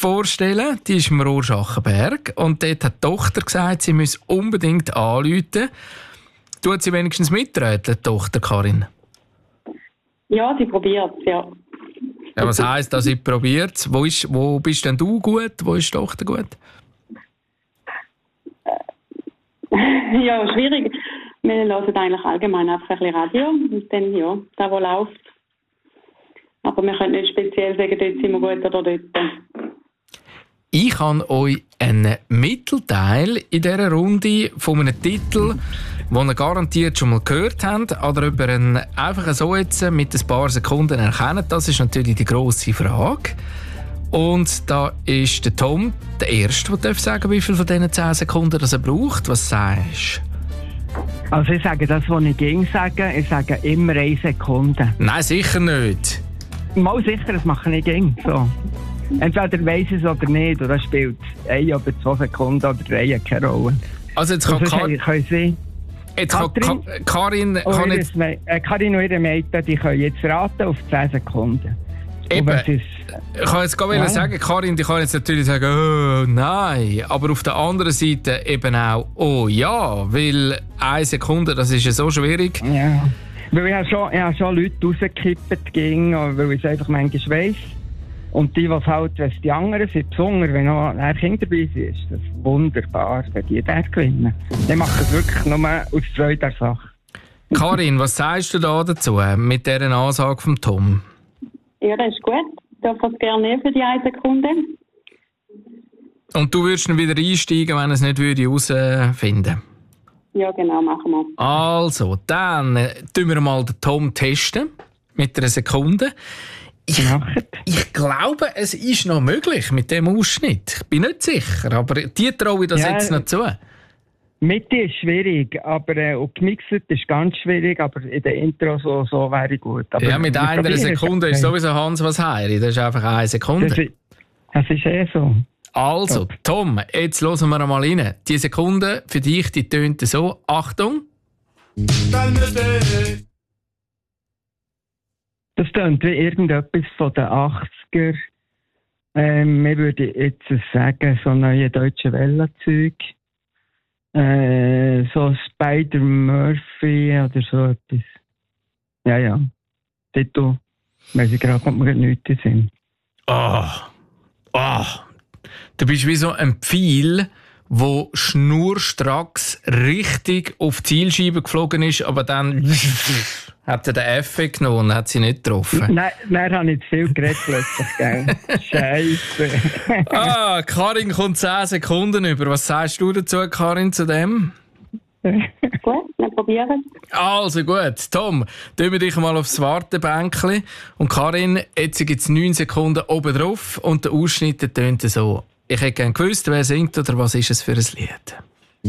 vorstellen. Die ist im Rorschachenberg. Und dort hat die Tochter gesagt, sie müsse unbedingt anrufen. Tut sie wenigstens mitreden, die Tochter Karin? Ja, sie probiert es, ja. Ja, was heisst, dass sie probiert es? Wo bist denn du gut? Wo ist die Tochter gut? Ja, schwierig. Wir hören eigentlich allgemein einfach ein bisschen Radio und dann, ja, das, was läuft. Aber wir können nicht speziell sagen, dort sind wir gut oder dort. Ich habe euch einen Mittelteil in dieser Runde von einem Titel, den ihr garantiert schon mal gehört habt, oder ob ihr ihn einfach so jetzt mit ein paar Sekunden erkennt. Das ist natürlich die grosse Frage. Und da ist der Tom der Erste, der sagen, wie viel von diesen 10 Sekunden er braucht. Was sagst du? Also ich sage das, was ich gegen sage. Ich sage immer 1 Sekunde. Nein, sicher nicht. Mal sicher, das mache ich gegen. So. Entweder weiss ich es oder nicht. Und das spielt 1 oder 2 Sekunden oder 3 keine Rolle. Also jetzt kann Karin und ihre Mädchen, die können jetzt raten auf 10 Sekunden. Eben. Ich kann jetzt gerade sagen, Karin, die kann jetzt natürlich sagen, oh nein, aber auf der anderen Seite eben auch, oh ja, weil 1 Sekunde, das ist ja so schwierig. Ja, weil ich habe schon Leute rausgekippt, weil ich es einfach manchmal weiss. Und die, was halt, wenn es die anderen sind, besonders wenn noch ein Kind dabei ist, ist das wunderbar, wenn die dort gewinnen. Die machen es wirklich nur aus Freude der Sache. Karin, was sagst du da dazu, mit dieser Ansage von Tom? Ja, das ist gut. Ich darf das gerne nehmen für die 1 Sekunde. Und du würdest dann wieder einsteigen, wenn er es nicht herausfinden würde? Ja, genau, machen wir. Also, dann testen wir mal den Tom testen mit 1 Sekunde. Ich glaube, es ist noch möglich mit dem Ausschnitt. Ich bin nicht sicher, aber die traue ich das jetzt noch zu. Mitte ist schwierig, aber auf Mixed ist ganz schwierig, aber in der Intro so wäre gut. Aber ja, mit 1 Sekunde ist sowieso Hans was heiri. Das ist einfach 1 Sekunde. Das ist so. Also, Tom, jetzt hören wir mal rein. Die Sekunde für dich, die tönt so. Achtung! Das tönt wie irgendetwas von den 80er. Wir würden jetzt sagen, so neue deutsche Welle-Zeug. So Spider-Murphy oder so etwas. Ja. Titel. Weiss ich gerade, kommt mir nichts in den Sinn. Du bist wie so ein Pfeil, der schnurstracks richtig auf die Zielscheibe geflogen ist, aber dann hat er den Effekt genommen und hat sie nicht getroffen. Nein, habe ich zu viel geredet plötzlich, gell? Scheisse. Karin kommt 10 Sekunden über. Was sagst du dazu, Karin, zu dem? Gut, wir probieren. Also gut, Tom, tun wir dich mal aufs Wartebänkchen. Und Karin, jetzt gibt es 9 Sekunden oben drauf und der Ausschnitt tönt so. Ich hätte gerne gewusst, wer singt oder was ist es für ein Lied.